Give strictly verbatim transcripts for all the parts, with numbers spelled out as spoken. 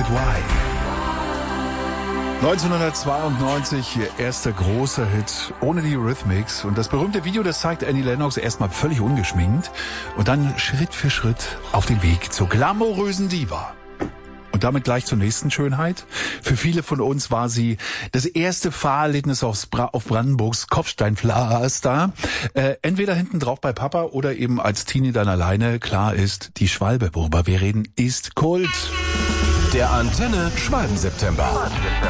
mit Why. neunzehnhundertzweiundneunzig, ihr erster großer Hit ohne die Eurythmics. Und das berühmte Video, das zeigt Annie Lennox erstmal völlig ungeschminkt und dann Schritt für Schritt auf den Weg zur glamourösen Diva. Und damit gleich zur nächsten Schönheit. Für viele von uns war sie das erste Fahrerlebnis aufs Bra- auf Brandenburgs Kopfsteinpflaster. Äh, entweder hinten drauf bei Papa oder eben als Teenie dann alleine. Klar ist, die Schwalbe, worüber wir reden, ist Kult. Der Antenne Schwalben-September.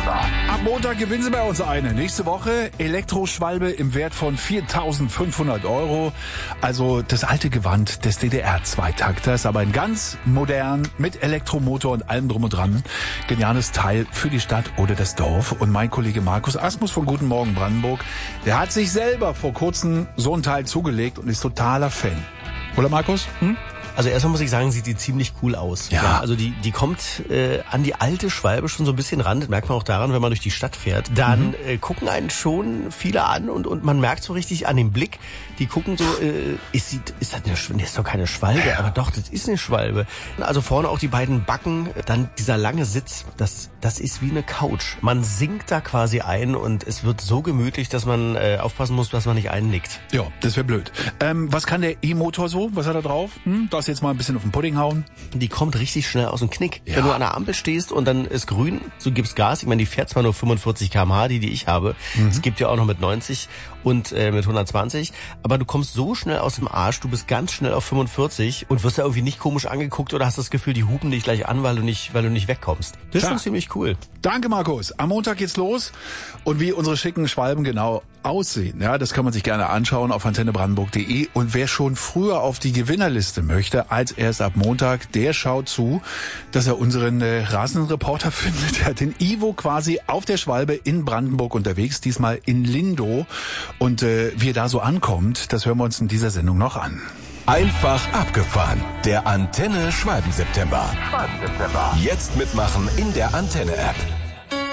Ab Montag gewinnen Sie bei uns eine. Nächste Woche Elektroschwalbe im Wert von viertausendfünfhundert Euro. Also das alte Gewand des D D R-Zweitakters, aber ein ganz modern mit Elektromotor und allem drum und dran. Geniales Teil für die Stadt oder das Dorf. Und mein Kollege Markus Asmus von Guten Morgen Brandenburg, der hat sich selber vor kurzem so ein Teil zugelegt und ist totaler Fan. Oder Markus? Hm? Also erstmal muss ich sagen, sieht die ziemlich cool aus. Ja. Ja, also die die kommt äh, an die alte Schwalbe schon so ein bisschen ran. Das merkt man auch daran, wenn man durch die Stadt fährt. Dann mhm. äh, gucken einen schon viele an und und man merkt so richtig an dem Blick, die gucken so, äh, ist sie, ist das eine Schwalbe? Das ist doch keine Schwalbe, ja. Aber doch, das ist eine Schwalbe. Also vorne auch die beiden Backen, dann dieser lange Sitz, das das ist wie eine Couch. Man sinkt da quasi ein und es wird so gemütlich, dass man äh, aufpassen muss, dass man nicht einnickt. Ja, das wäre blöd. Ähm, was kann der E-Motor so? Was hat er drauf? Hm? Das jetzt mal ein bisschen auf den Pudding hauen. Die kommt richtig schnell aus dem Knick. Ja. Wenn du an der Ampel stehst und dann ist grün, du gibst Gas. Ich meine, die fährt zwar nur fünfundvierzig Kilometer pro Stunde, die, die ich habe. Mhm. Es gibt ja auch noch mit neunzig und äh, mit hundertzwanzig. Aber du kommst so schnell aus dem Arsch, du bist ganz schnell auf fünfundvierzig und wirst da irgendwie nicht komisch angeguckt oder hast das Gefühl, die hupen dich gleich an, weil du nicht, weil du nicht wegkommst. Das ist Klar. schon ziemlich cool. Danke, Markus. Am Montag geht's los. Und wie unsere schicken Schwalben genau aussehen, ja, das kann man sich gerne anschauen auf antenne brandenburg punkt de. Und wer schon früher auf die Gewinnerliste möchte, als erst ab Montag, der schaut zu, dass er unseren äh, rasenden Reporter findet. Er hat den Ivo quasi auf der Schwalbe in Brandenburg unterwegs, diesmal in Lindow. Und äh, wie er da so ankommt, das hören wir uns in dieser Sendung noch an. Einfach abgefahren. Der Antenne Schwalben-September. Schwalben-September. Jetzt mitmachen in der Antenne-App.